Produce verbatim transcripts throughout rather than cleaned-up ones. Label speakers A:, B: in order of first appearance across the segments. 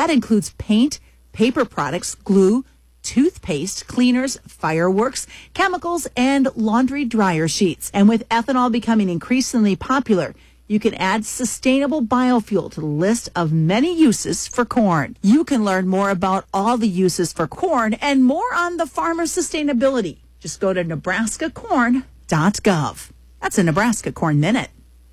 A: That includes paint, paper products, glue, toothpaste, cleaners, fireworks, chemicals, and laundry dryer sheets. And with ethanol becoming increasingly popular, you can add sustainable biofuel to the list of many uses for corn. You can learn more about all the uses for corn and more on the farmer sustainability. Just go to nebraska corn dot gov. That's a Nebraska Corn Minute.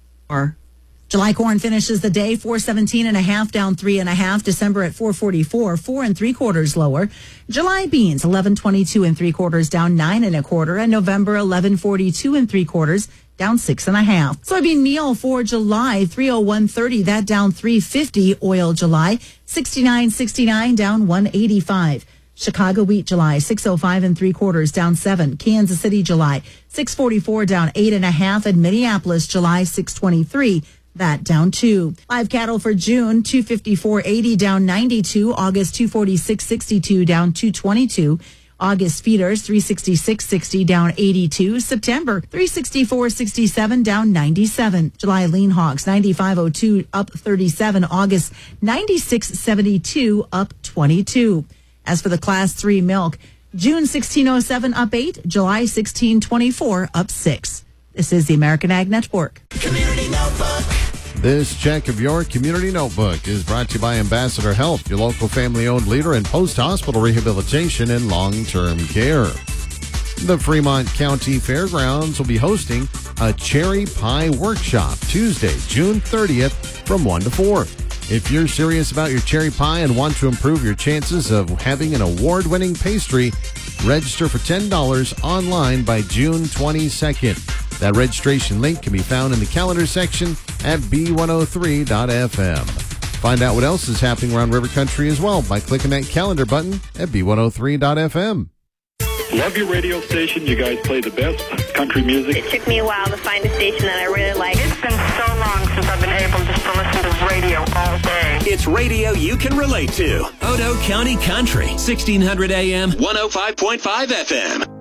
A: Or July corn finishes the day four seventeen and a half, down three and a half. December at four forty-four, four and three quarters lower. July beans eleven twenty-two and three quarters, down nine and a quarter. And November eleven forty-two and three quarters, down six and a half. Soybean meal for July three oh one thirty, that down three fifty. Oil July sixty-nine sixty-nine, down one eighty-five. Chicago wheat July six oh five and three quarters, down seven. Kansas City July six forty-four, down eight and a half. And Minneapolis July six twenty-three, that down two. Live cattle for June two fifty-four eighty, down ninety-two. August two forty-six sixty-two, down two twenty-two. August feeders three sixty-six sixty, down eighty-two. September three sixty-four sixty-seven, down ninety-seven. July lean hogs ninety-five oh two, up thirty-seven. August ninety-six seventy-two, up twenty-two. As for the class three milk, June sixteen oh seven, up eight. July sixteen twenty-four, up six. This is the American Ag Network.
B: Community Notebook.
C: This check of your Community Notebook is brought to you by Ambassador Health, your local family-owned leader in post-hospital rehabilitation and long-term care. The Fremont County Fairgrounds will be hosting a Cherry Pie Workshop Tuesday, June thirtieth from one to four. If you're serious about your cherry pie and want to improve your chances of having an award-winning pastry, register for ten dollars online by June twenty-second. That registration link can be found in the calendar section at B one oh three dot F M. Find out what else is happening around River Country as well by clicking that calendar button at B one oh three dot F M.
D: Love your radio station. You guys play the best country music.
E: It took me a while to find a station that I really like.
F: It's been so long since I've been able just to listen to radio all day.
B: It's radio you can relate to. Odo County Country, sixteen hundred A M, one oh five point five F M.